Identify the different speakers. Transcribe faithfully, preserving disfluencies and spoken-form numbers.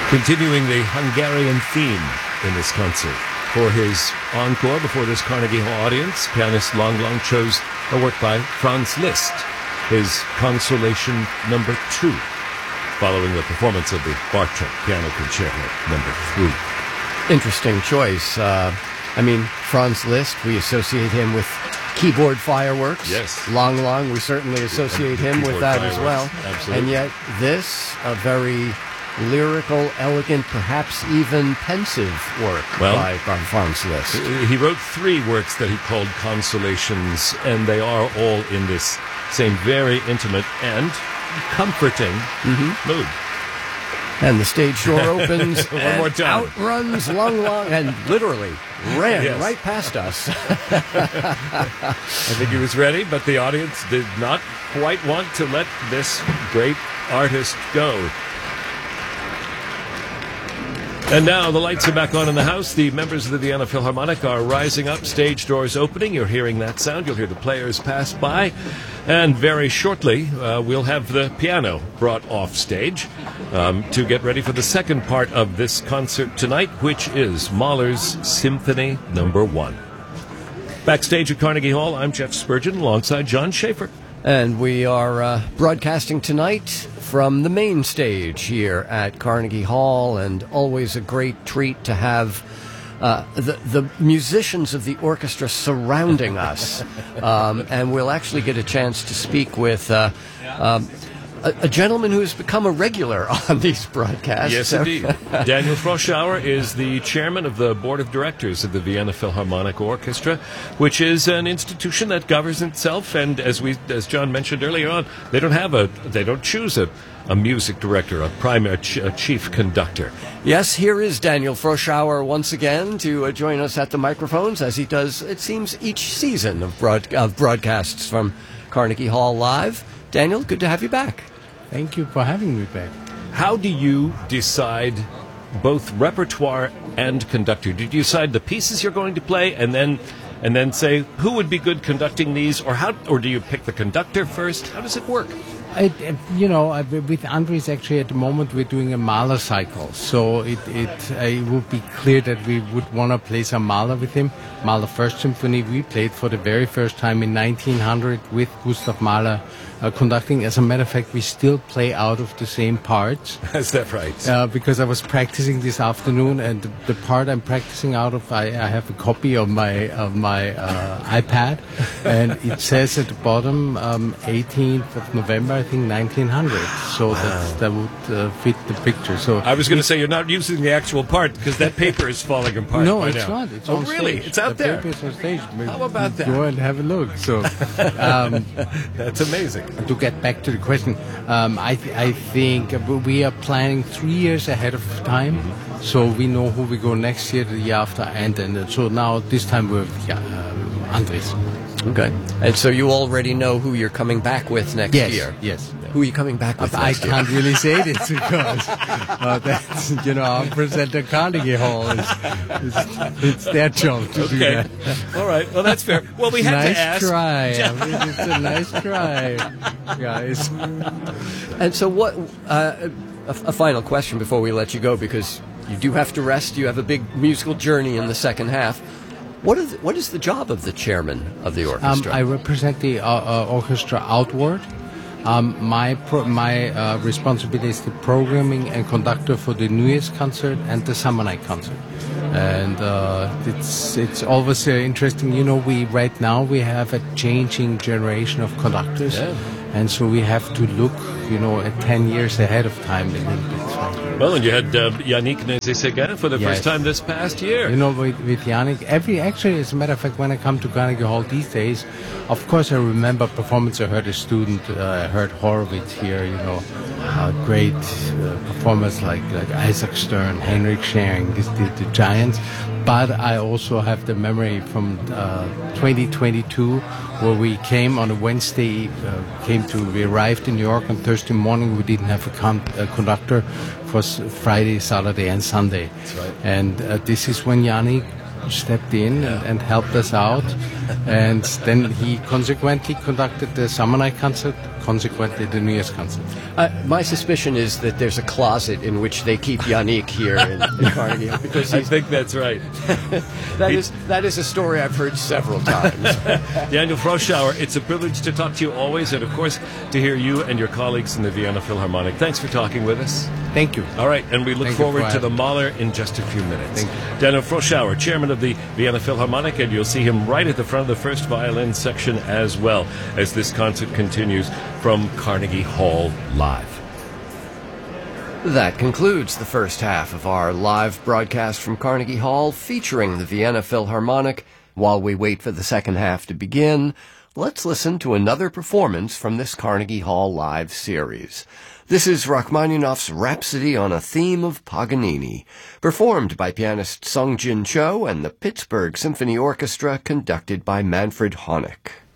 Speaker 1: Continuing the Hungarian theme in this concert. For his encore before this Carnegie Hall audience, pianist Lang Lang chose a work by Franz Liszt, his Consolation Number Two, following the performance of the Bartók Piano Concerto Number Three.
Speaker 2: Interesting choice. Uh, I mean, Franz Liszt, we associate him with keyboard fireworks.
Speaker 1: Yes.
Speaker 2: Lang Lang, we certainly associate him with that
Speaker 1: fireworks.
Speaker 2: as well.
Speaker 1: Absolutely.
Speaker 2: And yet this, a very lyrical, elegant, perhaps even pensive work
Speaker 1: well,
Speaker 2: by, by Franz Liszt.
Speaker 1: He wrote three works that he called consolations, and they are all in this same very intimate and comforting mm-hmm. mood.
Speaker 2: And the stage door opens
Speaker 1: One
Speaker 2: and
Speaker 1: more time.
Speaker 2: out runs Lang Lang, and literally ran
Speaker 1: Yes.
Speaker 2: right past us.
Speaker 1: I think he was ready, but the audience did not quite want to let this great artist go. And now the lights are back on in the house. The members of the Vienna Philharmonic are rising up, stage doors opening. You're hearing that sound. You'll hear the players pass by. And very shortly, uh, we'll have the piano brought off stage um, to get ready for the second part of this concert tonight, which is Mahler's Symphony Number One. Backstage at Carnegie Hall, I'm Jeff Spurgeon alongside John Schaefer.
Speaker 2: And we are uh, broadcasting tonight from the main stage here at Carnegie Hall, and always a great treat to have uh, the, the musicians of the orchestra surrounding us. Um, and we'll actually get a chance to speak with uh, um, a, a gentleman who has become a regular on these broadcasts.
Speaker 1: Yes, indeed. Daniel Froschauer is the chairman of the board of directors of the Vienna Philharmonic Orchestra, which is an institution that governs itself. And as we, as John mentioned earlier on, they don't have a, they don't choose a, a music director, a primary, ch- a chief conductor.
Speaker 2: Yes, here is Daniel Froschauer once again to uh, join us at the microphones, as he does, it seems, each season of, broad- of broadcasts from Carnegie Hall Live. Daniel, good to have you back.
Speaker 3: Thank you for having me back.
Speaker 1: How do you decide both repertoire and conductor? Do you decide the pieces you're going to play and then and then say who would be good conducting these, or how, or do you pick the conductor first? How does it work?
Speaker 3: I, you know, I, with Andres, actually, at the moment, we're doing a Mahler cycle. So it it, uh, it would be clear that we would want to play some Mahler with him. Mahler First Symphony, we played for the very first time in nineteen hundred with Gustav Mahler uh, conducting. As a matter of fact, we still play out of the same parts.
Speaker 1: Is that right?
Speaker 3: Uh, because I was practicing this afternoon, and the, the part I'm practicing out of, I, I have a copy of my of my uh, iPad, and it says at the bottom, um, eighteenth of November, I think nineteen hundred. So wow. that that would uh, fit the picture. So
Speaker 1: I was going to say you're not using the actual part because that paper is falling apart.
Speaker 3: No,
Speaker 1: by
Speaker 3: it's
Speaker 1: now.
Speaker 3: not. It's
Speaker 1: oh,
Speaker 3: on
Speaker 1: really?
Speaker 3: stage.
Speaker 1: It's out
Speaker 3: the
Speaker 1: there.
Speaker 3: The paper is on stage.
Speaker 1: How about that?
Speaker 3: Go and have a look. So um,
Speaker 1: that's amazing.
Speaker 3: To get back to the question, um, I th- I think we are planning three years ahead of time, mm-hmm. so we know who we go next year, the year after, and then so now this time we're yeah, um, Andres.
Speaker 2: Okay. And so you already know who you're coming back with next
Speaker 3: yes,
Speaker 2: year?
Speaker 3: Yes.
Speaker 2: Who are you coming back with
Speaker 3: I
Speaker 2: next year?
Speaker 3: can't really say this because uh, that's, you know, our presenter Carnegie Hall is, is it's their job to
Speaker 1: okay.
Speaker 3: do that.
Speaker 1: All right. Well, that's fair. Well, we had
Speaker 3: nice
Speaker 1: to ask.
Speaker 3: try. I mean, it's a nice try, guys.
Speaker 2: And so what, uh, a, a final question before we let you go, because you do have to rest. You have a big musical journey in the second half. What is, what is the job of the chairman of the orchestra?
Speaker 3: Um, I represent the uh, uh, orchestra outward. Um, my pro- my uh, responsibility is the programming and conductor for the New Year's concert and the Summer Night concert, and uh, it's it's always uh, interesting. You know, we right now we have a changing generation of conductors,
Speaker 1: yeah.
Speaker 3: and so we have to look, you know, at ten years ahead of time a little bit.
Speaker 1: Well, and you had uh, Yannick Nézet-Séguin for the
Speaker 3: yes.
Speaker 1: first time this past year.
Speaker 3: You know, with, with Yannick, every actually, as a matter of fact, when I come to Carnegie Hall these days, of course I remember performance. I heard a student, uh, I heard Horowitz here, you know, uh, great uh, performers like, like Isaac Stern, Heinrich Schering, these the, the giants. But I also have the memory from uh, twenty twenty-two, where we came on a Wednesday, uh, came to, we arrived in New York on Thursday morning. We didn't have a, con- a conductor for Friday, Saturday, and Sunday.
Speaker 1: That's right.
Speaker 3: And uh, this is when Yannick stepped in
Speaker 1: yeah.
Speaker 3: and, and helped us out. And then he consequently conducted the Summer Night Concert, consequently the New Year's Concert.
Speaker 2: Uh, my suspicion is that there's a closet in which they keep Yannick here in, in Carnegie Hall, because
Speaker 1: I
Speaker 2: he's,
Speaker 1: think that's right.
Speaker 2: that is that is a story I've heard several times.
Speaker 1: Daniel Froschauer, it's a privilege to talk to you always, and of course to hear you and your colleagues in the Vienna Philharmonic. Thanks for talking with us.
Speaker 3: Thank you.
Speaker 1: All right, and we look
Speaker 3: Thank you
Speaker 1: forward
Speaker 3: for
Speaker 1: to the
Speaker 3: having me.
Speaker 1: Mahler in just a few minutes.
Speaker 3: Thank you.
Speaker 1: Daniel Froschauer, chairman of the Vienna Philharmonic, and you'll see him right at the front of the first violin section as well as this concert continues from Carnegie Hall Live.
Speaker 2: That concludes the first half of our live broadcast from Carnegie Hall featuring the Vienna Philharmonic. While we wait for the second half to begin, let's listen to another performance from this Carnegie Hall Live series. This is Rachmaninoff's Rhapsody on a Theme of Paganini, performed by pianist Sung Jin Cho and the Pittsburgh Symphony Orchestra, conducted by Manfred Honeck.